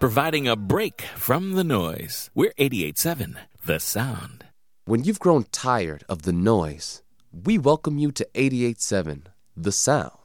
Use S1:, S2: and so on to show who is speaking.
S1: providing a break from the noise. We're 88.7 The Sound.
S2: When you've grown tired of the noise, we welcome you to 88.7 The Sound.